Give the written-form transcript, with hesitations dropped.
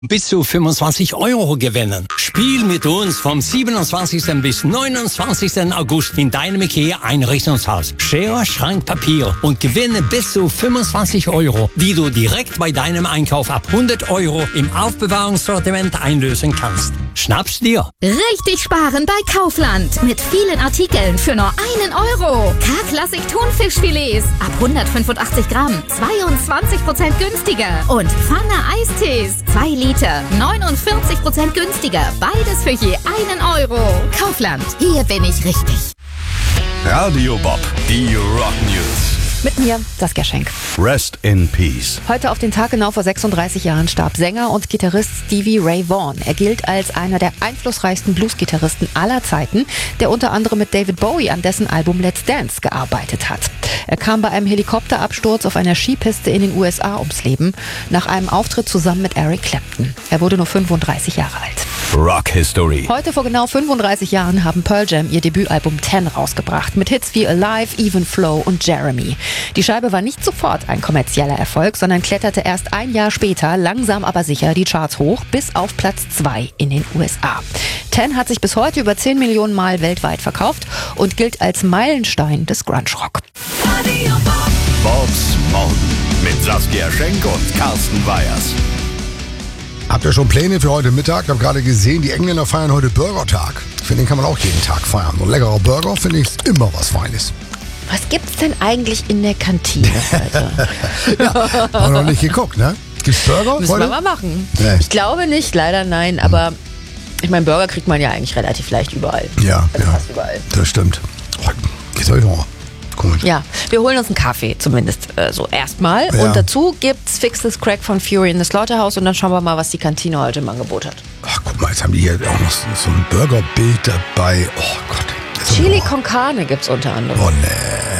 Bis zu 25 € gewinnen. Spiel mit uns vom 27. bis 29. August in deinem IKEA-Einrichtungshaus. Schere, Schrank, Papier und gewinne bis zu 25 €, die du direkt bei deinem Einkauf ab 100 € im Aufbewahrungssortiment einlösen kannst. Schnapp's dir. Richtig sparen bei Kaufland. Mit vielen Artikeln für nur 1 €. K-Klassik Thunfischfilets ab 185 Gramm. 22% günstiger. Und Pfanne Eistees. 2 Liter. 49% günstiger. Beides für je 1 €. Kaufland. Hier bin ich richtig. Radio Bob. Die Rock News. Mit mir, Saskia Schenk. Rest in Peace. Heute auf den Tag genau vor 36 Jahren starb Sänger und Gitarrist Stevie Ray Vaughan. Er gilt als einer der einflussreichsten Blues-Gitarristen aller Zeiten, der unter anderem mit David Bowie an dessen Album Let's Dance gearbeitet hat. Er kam bei einem Helikopterabsturz auf einer Skipiste in den USA ums Leben, nach einem Auftritt zusammen mit Eric Clapton. Er wurde nur 35 Jahre alt. Rock History. Heute vor genau 35 Jahren haben Pearl Jam ihr Debütalbum 10 rausgebracht, mit Hits wie Alive, Even Flow und Jeremy. Die Scheibe war nicht sofort ein kommerzieller Erfolg, sondern kletterte erst ein Jahr später langsam aber sicher die Charts hoch, bis auf Platz 2 in den USA. 10 hat sich bis heute über 10 Millionen Mal weltweit verkauft und gilt als Meilenstein des Grunge-Rock. Bobs Morgen mit Saskia Schenk und Carsten Weyers. Habt ihr schon Pläne für heute Mittag? Ich habe gerade gesehen, die Engländer feiern heute Burgertag. Ich finde, den kann man auch jeden Tag feiern. So ein leckerer Burger finde ich immer was Feines. Was gibt's denn eigentlich in der Kantine heute? Haben wir noch nicht geguckt, ne? Gibt's Burger Müssen heute? wir mal machen. Nee. Ich glaube nicht, leider nein, aber ich meine, Burger kriegt man ja eigentlich relativ leicht überall. Ja, Also ja. fast überall. Das stimmt. Oh, jetzt hab ich Hunger. Komisch. Ja, wir holen uns einen Kaffee zumindest so erstmal. Ja. Und dazu gibt's Fixes Crack von Fury in the Slaughterhouse und dann schauen wir mal, was die Kantine heute im Angebot hat. Ach, guck mal, jetzt haben die hier auch noch so ein Burgerbild dabei. Oh Gott. Jetzt hab ich Chili Hunger. con Carne gibt's unter anderem. Oh, nee.